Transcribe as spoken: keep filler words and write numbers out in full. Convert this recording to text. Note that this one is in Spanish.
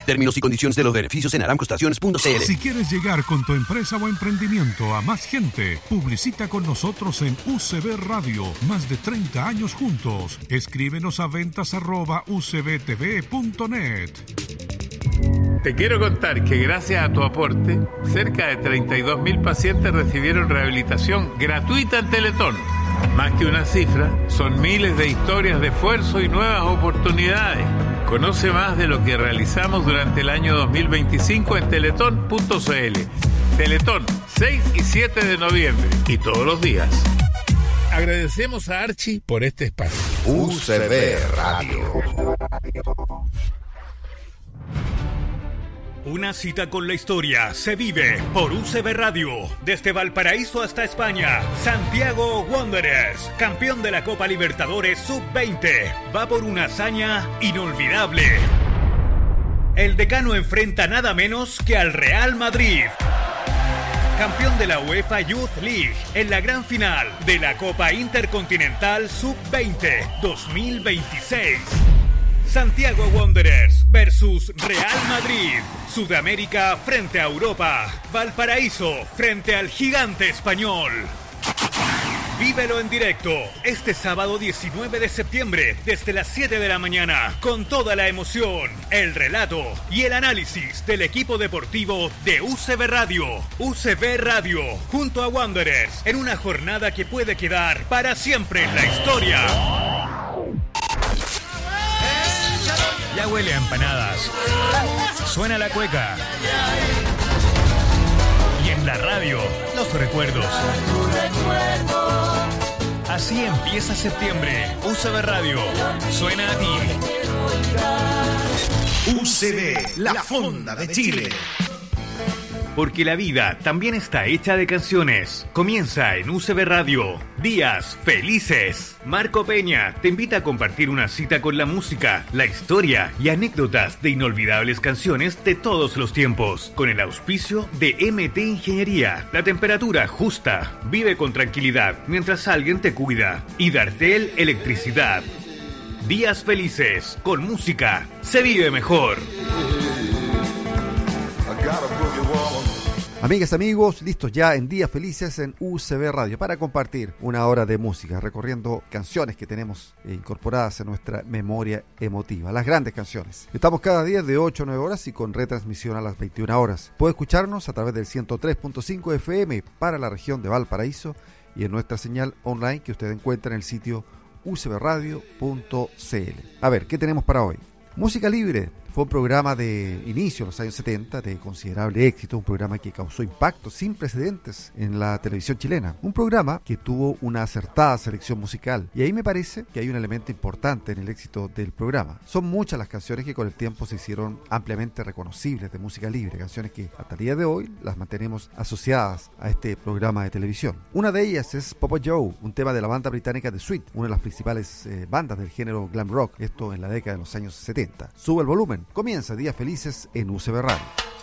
Términos y condiciones de los beneficios en aramcostaciones punto c l. Si quieres llegar con tu empresa o emprendimiento a más gente, publicita con nosotros en U C B Radio. Más de treinta años juntos. Escríbenos a ventas arroba u c b t v punto net. Te quiero contar que gracias a tu aporte, cerca de treinta y dos mil pacientes recibieron rehabilitación gratuita en Teletón. Más que una cifra, son miles de historias de esfuerzo y nuevas oportunidades. Conoce más de lo que realizamos durante el año dos mil veinticinco en teletón punto c l. Teletón, seis y siete de noviembre y todos los días. Agradecemos a Archie por este espacio. U C B Radio. Una cita con la historia se vive por U C B Radio. Desde Valparaíso hasta España, Santiago Wanderers, campeón de la Copa Libertadores sub veinte, va por una hazaña inolvidable. El decano enfrenta nada menos que al Real Madrid, campeón de la UEFA Youth League, en la gran final de la Copa Intercontinental sub veinte dos mil veintiséis. Santiago Wanderers versus Real Madrid. Sudamérica frente a Europa. Valparaíso frente al gigante español. Vívelo en directo este sábado diecinueve de septiembre desde las siete de la mañana con toda la emoción, el relato y el análisis del equipo deportivo de U C B Radio. U C B Radio junto a Wanderers en una jornada que puede quedar para siempre en la historia. Ya huele a empanadas. Suena la cueca. Y en la radio, los recuerdos. Así empieza septiembre. U C B Radio. Suena a ti. U C B, la fonda de Chile. Porque la vida también está hecha de canciones. Comienza en U C B Radio. Días felices. Marco Peña te invita a compartir una cita con la música, la historia y anécdotas de inolvidables canciones de todos los tiempos. Con el auspicio de M T Ingeniería. La temperatura justa. Vive con tranquilidad mientras alguien te cuida. Y Dartel Electricidad. Días felices. Con música se vive mejor. Amigas, amigos, listos ya en Días Felices en U C B Radio para compartir una hora de música, recorriendo canciones que tenemos incorporadas en nuestra memoria emotiva, las grandes canciones. Estamos cada día de ocho a nueve horas y con retransmisión a las veintiuna horas. Puede escucharnos a través del ciento tres punto cinco F M para la región de Valparaíso y en nuestra señal online que usted encuentra en el sitio u c b radio punto c l. A ver, ¿qué tenemos para hoy? Música Libre. Fue un programa de inicio en los años setenta de considerable éxito, un programa que causó impactos sin precedentes en la televisión chilena, un programa que tuvo una acertada selección musical y ahí me parece que hay un elemento importante en el éxito del programa. Son muchas las canciones que con el tiempo se hicieron ampliamente reconocibles de música libre, canciones que hasta el día de hoy las mantenemos asociadas a este programa de televisión. Una de ellas es Papa Joe, un tema de la banda británica The Sweet, una de las principales eh, bandas del género glam rock, esto en la década de los años setenta. Sube el volumen. Comienza Días Felices en U C B Radio.